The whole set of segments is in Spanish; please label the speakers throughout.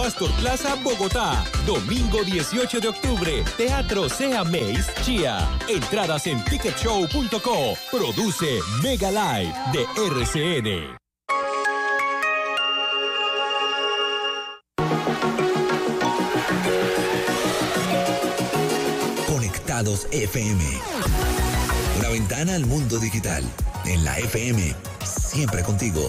Speaker 1: Pastor Plaza, Bogotá. Domingo 18 de octubre, Teatro Sea Mace Chía. Entradas en ticketshow.co. Produce Mega Live de RCN.
Speaker 2: Conectados FM. Una ventana al mundo digital. En la FM, siempre contigo.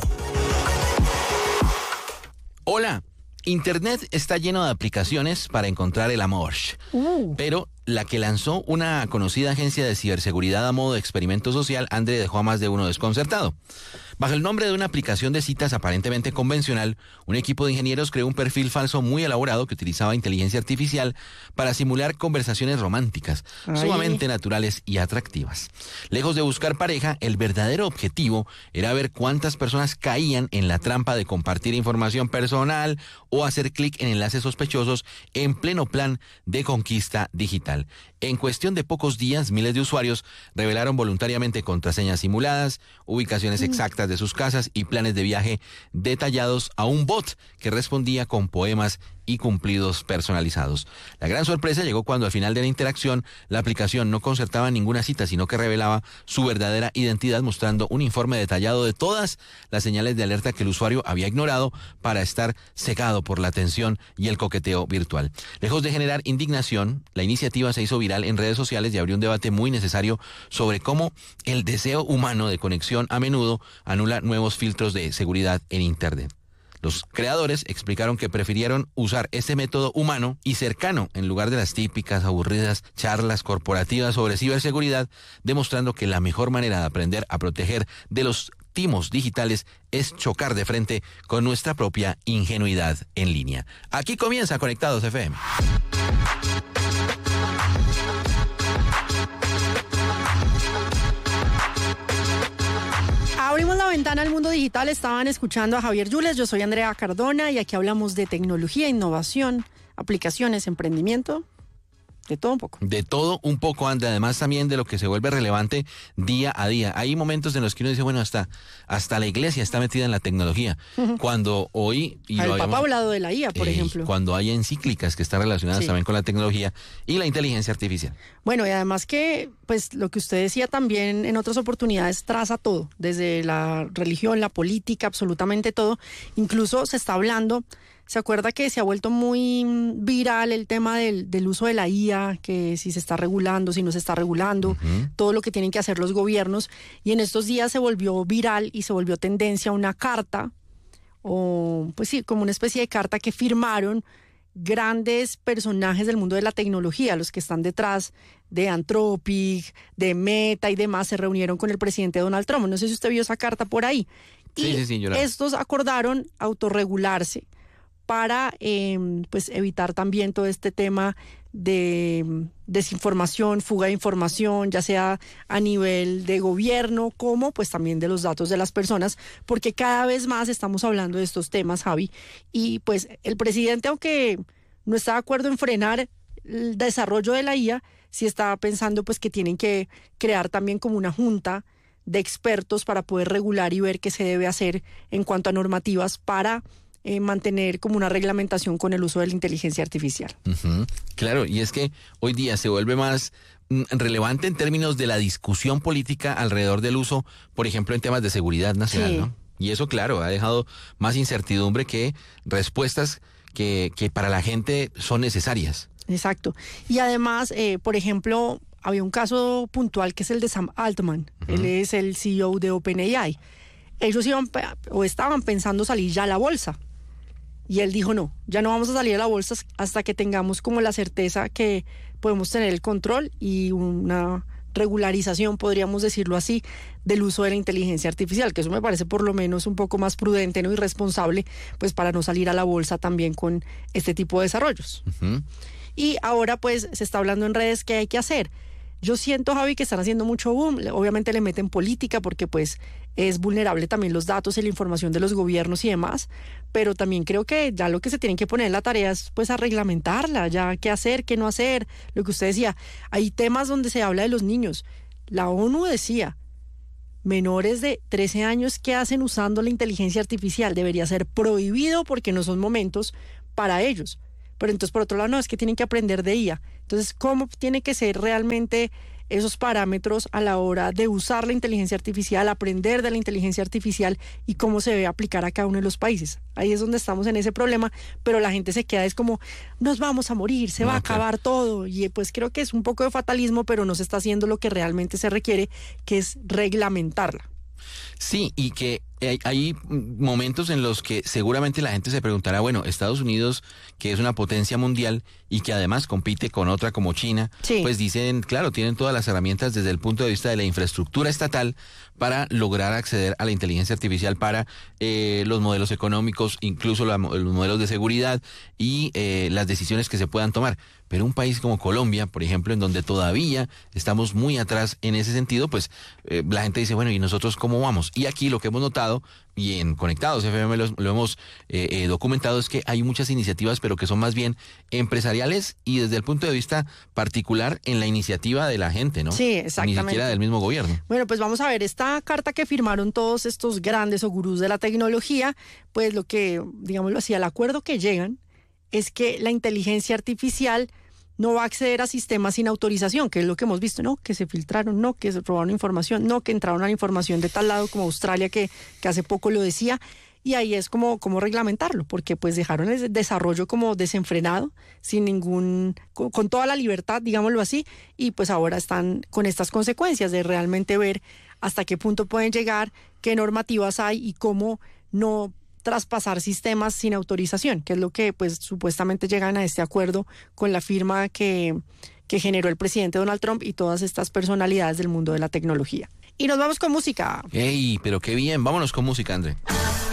Speaker 3: Hola, Internet está lleno de aplicaciones para encontrar el amor. Pero la que lanzó una conocida agencia de ciberseguridad a modo de experimento social, André, dejó a más de uno desconcertado. Bajo el nombre de una aplicación de citas aparentemente convencional, un equipo de ingenieros creó un perfil falso muy elaborado que utilizaba inteligencia artificial para simular conversaciones románticas, sumamente naturales y atractivas. Lejos de buscar pareja, el verdadero objetivo era ver cuántas personas caían en la trampa de compartir información personal o hacer clic en enlaces sospechosos en pleno plan de conquista digital. En cuestión de pocos días, miles de usuarios revelaron voluntariamente contraseñas simuladas, ubicaciones exactas de sus casas y planes de viaje detallados a un bot que respondía con poemas y cumplidos personalizados. La gran sorpresa llegó cuando al final de la interacción la aplicación no concertaba ninguna cita, sino que revelaba su verdadera identidad, mostrando un informe detallado de todas las señales de alerta que el usuario había ignorado para estar cegado por la atención y el coqueteo virtual. Lejos de generar indignación, la iniciativa se hizo viral en redes sociales y abrió un debate muy necesario sobre cómo el deseo humano de conexión a menudo anula nuevos filtros de seguridad en Internet. Los creadores explicaron que prefirieron usar este método humano y cercano en lugar de las típicas aburridas charlas corporativas sobre ciberseguridad, demostrando que la mejor manera de aprender a proteger de los timos digitales es chocar de frente con nuestra propia ingenuidad en línea. Aquí comienza Conectados FM.
Speaker 4: Abrimos la ventana al mundo digital, estaban escuchando a Javier Yules, yo soy Andrea Cardona y aquí hablamos de tecnología, innovación, aplicaciones, emprendimiento, de todo un poco. De todo un poco,
Speaker 3: Andrea, además también de lo que se vuelve relevante día a día. Hay momentos en los que uno dice, bueno, hasta la iglesia está metida en la tecnología. Cuando hoy...
Speaker 4: El Papa ha hablado de la IA, por ejemplo.
Speaker 3: Cuando hay encíclicas que están relacionadas también con la tecnología y la inteligencia artificial.
Speaker 4: Bueno, y además que, pues, lo que usted decía también en otras oportunidades traza todo, desde la religión, la política, absolutamente todo. Incluso se está hablando... ¿Se acuerda que se ha vuelto muy viral el tema del uso de la IA, que si se está regulando, si no se está regulando, todo lo que tienen que hacer los gobiernos? Y en estos días se volvió viral y se volvió tendencia una carta, o pues sí, como una especie de carta que firmaron grandes personajes del mundo de la tecnología, los que están detrás de Anthropic, de Meta y demás, se reunieron con el presidente Donald Trump. No sé si usted vio esa carta por ahí.
Speaker 3: Sí, yo la vi.
Speaker 4: Estos acordaron autorregularse para pues evitar también todo este tema de desinformación, fuga de información, ya sea a nivel de gobierno como pues también de los datos de las personas, porque cada vez más estamos hablando de estos temas, Javi, y pues el presidente, aunque no está de acuerdo en frenar el desarrollo de la IA, sí estaba pensando pues que tienen que crear también como una junta de expertos para poder regular y ver qué se debe hacer en cuanto a normativas para mantener como una reglamentación con el uso de la inteligencia artificial.
Speaker 3: Claro, y es que hoy día se vuelve más relevante en términos de la discusión política alrededor del uso, por ejemplo, en temas de seguridad nacional, ¿no? Y eso, claro, ha dejado más incertidumbre que respuestas que para la gente son necesarias.
Speaker 4: Exacto. Y además, por ejemplo, había un caso puntual que es el de Sam Altman. Él es el CEO de OpenAI. Ellos estaban pensando salir ya a la bolsa. Y él dijo, no, ya no vamos a salir a la bolsa hasta que tengamos como la certeza que podemos tener el control y una regularización, podríamos decirlo así, del uso de la inteligencia artificial, que eso me parece por lo menos un poco más prudente, ¿no? Y responsable, pues para no salir a la bolsa también con este tipo de desarrollos. Y ahora pues se está hablando en redes qué hay que hacer. Yo siento, Javi, que están haciendo mucho boom, obviamente le meten política porque pues es vulnerable también los datos y la información de los gobiernos y demás, pero también creo que ya lo que se tienen que poner en la tarea es pues a reglamentarla, ya qué hacer, qué no hacer, lo que usted decía, hay temas donde se habla de los niños. La ONU decía, menores de 13 años que hacen usando la inteligencia artificial debería ser prohibido porque no son momentos para ellos. Pero entonces, por otro lado, no, es que tienen que aprender de IA. Entonces, ¿cómo tiene que ser realmente esos parámetros a la hora de usar la inteligencia artificial, aprender de la inteligencia artificial y cómo se debe aplicar a cada uno de los países? Ahí es donde estamos en ese problema, pero la gente se queda, es como, nos vamos a morir, se va a acabar todo. Y pues creo que es un poco de fatalismo, pero no se está haciendo lo que realmente se requiere, que es reglamentarla.
Speaker 3: Sí, y que hay momentos en los que seguramente la gente se preguntará, bueno, Estados Unidos, que es una potencia mundial y que además compite con otra como China,
Speaker 4: sí,
Speaker 3: pues dicen, claro, tienen todas las herramientas desde el punto de vista de la infraestructura estatal para lograr acceder a la inteligencia artificial para los modelos económicos, incluso los modelos de seguridad y las decisiones que se puedan tomar. Pero un país como Colombia, por ejemplo, en donde todavía estamos muy atrás en ese sentido, pues la gente dice, bueno, ¿y nosotros cómo vamos? Y aquí lo que hemos notado, y en Conectados FM lo hemos documentado, es que hay muchas iniciativas, pero que son más bien empresariales y desde el punto de vista particular en la iniciativa de la gente, ¿no?
Speaker 4: Sí, exactamente.
Speaker 3: Ni siquiera del mismo gobierno.
Speaker 4: Bueno, pues vamos a ver esta carta que firmaron todos estos grandes o gurús de la tecnología, pues lo que, digámoslo así, al acuerdo que llegan es que la inteligencia artificial no va a acceder a sistemas sin autorización, que es lo que hemos visto, ¿no? Que se filtraron, no, que se robaron información, no, que entraron a la información de tal lado como Australia, que hace poco lo decía, y ahí es como reglamentarlo, porque pues dejaron el desarrollo como desenfrenado, con toda la libertad, digámoslo así, y pues ahora están con estas consecuencias de realmente ver hasta qué punto pueden llegar, qué normativas hay y cómo no traspasar sistemas sin autorización, que es lo que pues supuestamente llegan a este acuerdo con la firma que generó el presidente Donald Trump y todas estas personalidades del mundo de la tecnología. Y nos vamos con música.
Speaker 3: ¡Ey, pero qué bien! Vámonos con música, André.